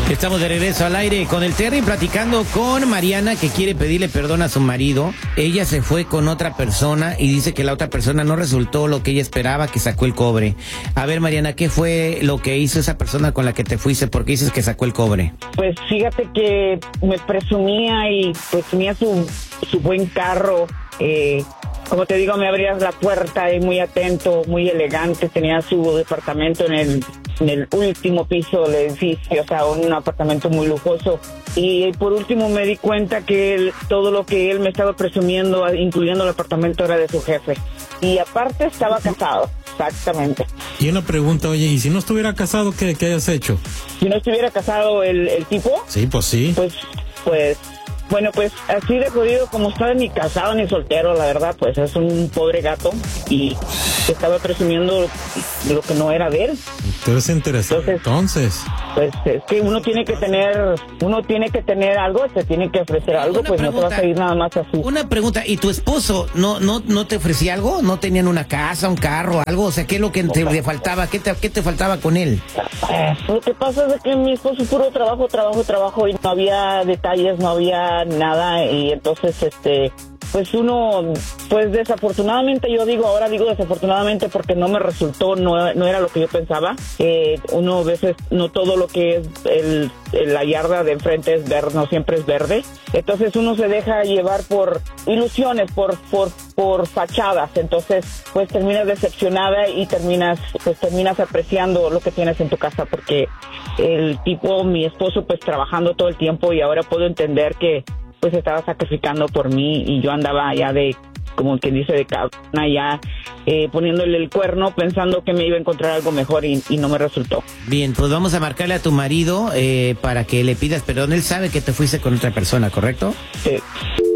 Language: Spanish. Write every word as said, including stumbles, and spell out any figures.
Estamos de regreso al aire con el Terry, platicando con Mariana, que quiere pedirle perdón a su marido. Ella se fue con otra persona y dice que la otra persona no resultó lo que ella esperaba, que sacó el cobre. A ver, Mariana, ¿qué fue lo que hizo esa persona con la que te fuiste? ¿Por qué dices que sacó el cobre? Pues fíjate que me presumía y pues tenía su, su buen carro. Eh, como te digo, me abrías la puerta y muy atento, muy elegante. Tenía su departamento en el, en el último piso del edificio, o sea, un apartamento muy lujoso. Y por último me di cuenta que él, todo lo que él me estaba presumiendo, incluyendo el apartamento, era de su jefe. Y aparte estaba casado, exactamente. Y una pregunta, oye, ¿y si no estuviera casado, qué, qué hayas hecho? Si no estuviera casado el, el tipo... Sí, pues sí. Pues, pues... Bueno, pues así de jodido como estaba, ni casado ni soltero, la verdad, pues es un pobre gato y estaba presumiendo lo que no era de él. Entonces, interesante. Entonces, pues es que uno tiene que tener, uno tiene que tener algo, se tiene que ofrecer algo, Una pues pregunta, no te vas a ir nada más así. Una pregunta, ¿y tu esposo no no no te ofrecía algo? ¿No tenían una casa, un carro, algo? O sea, ¿qué es lo que te le faltaba? ¿Qué te, qué te faltaba con él? Eh, lo que pasa es que mi esposo puro trabajo, trabajo, trabajo y no había detalles, no había nada, y entonces este pues uno, pues desafortunadamente, yo digo, ahora digo desafortunadamente porque no me resultó, no, no era lo que yo pensaba. Eh, uno a veces, no todo lo que es el, el, la yarda de enfrente es verde, no siempre es verde. Entonces uno se deja llevar por ilusiones, por, por, por fachadas. Entonces, pues terminas decepcionada y terminas, pues terminas apreciando lo que tienes en tu casa, porque el tipo, mi esposo, pues trabajando todo el tiempo, y ahora puedo entender que pues estaba sacrificando por mí y yo andaba ya de, como quien dice, de cabana ya, eh, poniéndole el cuerno pensando que me iba a encontrar algo mejor y, y no me resultó. Bien, pues vamos a marcarle a tu marido eh, para que le pidas perdón. Él sabe que te fuiste con otra persona, ¿correcto? Sí.